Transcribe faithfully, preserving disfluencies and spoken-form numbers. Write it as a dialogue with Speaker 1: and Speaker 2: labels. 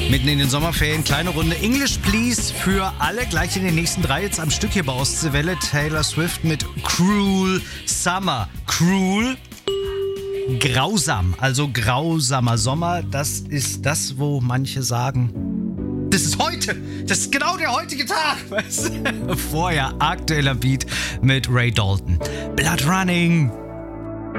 Speaker 1: Mitten in den Sommerferien, kleine Runde English Please für alle. Gleich in den nächsten drei jetzt am Stück hier bei Ostseewelle. Taylor Swift mit Cruel Summer. Cruel, grausam, also grausamer Sommer. Das ist das, wo manche sagen, das ist heute, das ist genau der heutige Tag. Weißt du? Vorher aktueller Beat mit Ray Dalton. Blood Running.